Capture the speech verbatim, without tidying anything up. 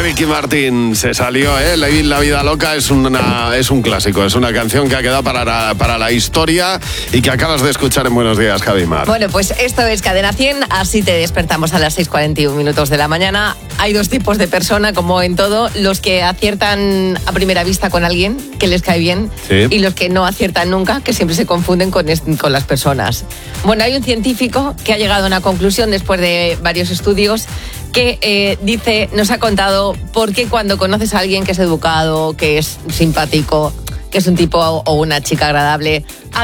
Ricky Martin se salió, ¿eh? La, la vida loca es, una, es un clásico, es una canción que ha quedado para la, para la historia y que acabas de escuchar en Buenos Días, Javi Mar. Bueno, pues esto es Cadena cien, así te despertamos a las seis cuarenta y uno minutos de la mañana. Hay dos tipos de persona, como en todo, los que aciertan a primera vista con alguien, que les cae bien, sí. Y los que no aciertan nunca, que siempre se confunden con, con las personas. Bueno, hay un científico que ha llegado a una conclusión después de varios estudios que eh, dice, nos ha contado por qué cuando conoces a alguien que es educado, que es simpático, que es un tipo o una chica agradable,